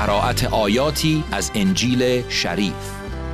قرائت آیاتی از انجیل شریف.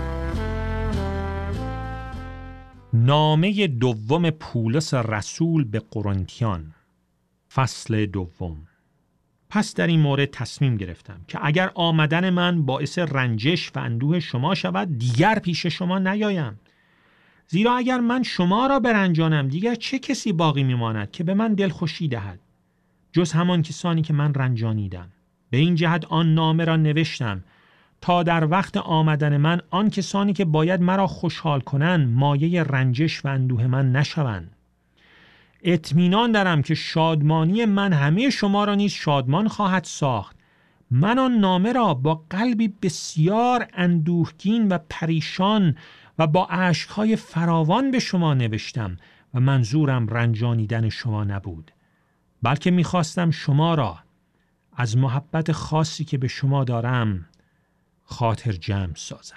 نامه دوم پولس رسول به قرنتیان، فصل دوم. پس در این مورد تصمیم گرفتم که اگر آمدن من باعث رنجش و اندوه شما شود، دیگر پیش شما نیایم. زیرا اگر من شما را برنجانم، دیگر چه کسی باقی میماند که به من دلخوشی دهد جز همان کسانی که من رنجانیدم. به این جهت آن نامه را نوشتم تا در وقت آمدن من آن کسانی که باید مرا خوشحال کنند مایه رنجش و اندوه من نشوند. اطمینان دارم که شادمانی من همه شما را نیز شادمان خواهد ساخت. من آن نامه را با قلبی بسیار اندوهگین و پریشان و با اشک‌های فراوان به شما نوشتم و منظورم رنجانیدن شما نبود، بلکه می‌خواستم شما را از محبت خاصی که به شما دارم خاطر جمع سازم.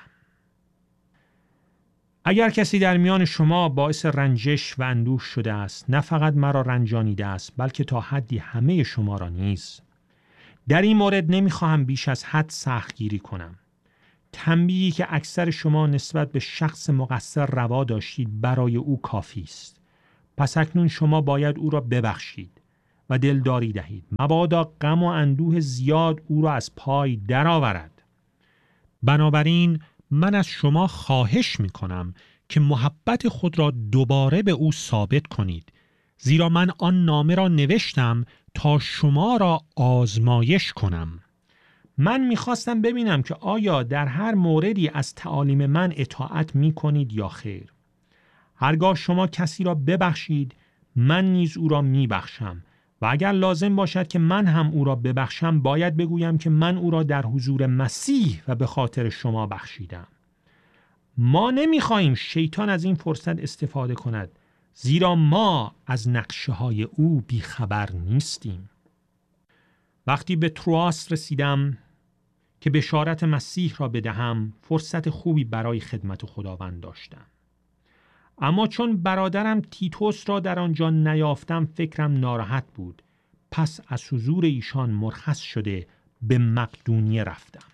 اگر کسی در میان شما باعث رنجش و اندوه شده است، نه فقط مرا رنجانیده است، بلکه تا حدی همه شما را نیز. در این مورد نمیخواهم بیش از حد سختگیری کنم. تنبیهی که اکثر شما نسبت به شخص مقصر روا داشتید برای او کافی است. پس اکنون شما باید او را ببخشید و دلداری دهید، مبادا غم و اندوه زیاد او را از پای درآورد. بنابراین من از شما خواهش می‌کنم که محبت خود را دوباره به او ثابت کنید، زیرا من آن نامه را نوشتم تا شما را آزمایش کنم. من می‌خواستم ببینم که آیا در هر موردی از تعالیم من اطاعت می‌کنید یا خیر. هرگاه شما کسی را ببخشید، من نیز او را می‌بخشم، و اگر لازم باشد که من هم او را ببخشم، باید بگویم که من او را در حضور مسیح و به خاطر شما بخشیدم. ما نمیخواهیم شیطان از این فرصت استفاده کند، زیرا ما از نقشه‌های او بیخبر نیستیم. وقتی به تروآس رسیدم که بشارت مسیح را بدهم، فرصت خوبی برای خدمت خداوند داشتم. اما چون برادرم تیتوس را در آنجا نیافتم، فکرم ناراحت بود. پس از حضور ایشان مرخص شده به مقدونیه رفتم.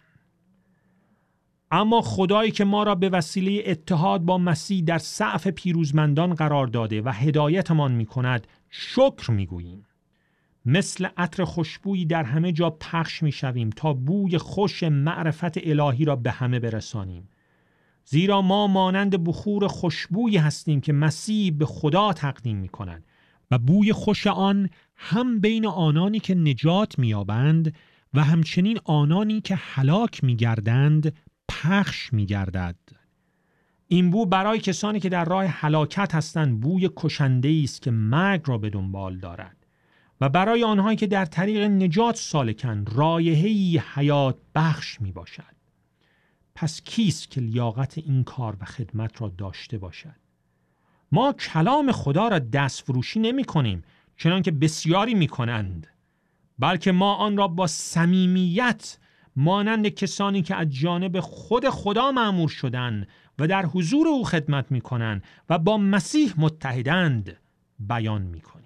اما خدایی که ما را به وسیله اتحاد با مسیح در صف پیروزمندان قرار داده و هدایتمان می کند، شکر می گوییم. مثل عطر خوشبویی در همه جا پخش می شویم تا بوی خوش معرفت الهی را به همه برسانیم. زیرا ما مانند بخور خوشبویی هستیم که مسیح به خدا تقدیم می کند و بوی خوش آن هم بین آنانی که نجات می یابند و همچنین آنانی که هلاک می گردند پخش می گردد. این بو برای کسانی که در راه هلاکت هستند بوی کشنده‌ای است که مرگ را به دنبال دارد، و برای آنهایی که در طریق نجات سالکند رایحه‌ای حیات بخش می باشد. پس کیست که لیاقت این کار و خدمت را داشته باشد؟ ما کلام خدا را دست فروشی نمی کنیم چنان که بسیاری می کنند، بلکه ما آن را با صمیمیت مانند کسانی که از جانب خود خدا مأمور شدند و در حضور او خدمت می کنند و با مسیح متحدند بیان می کنیم.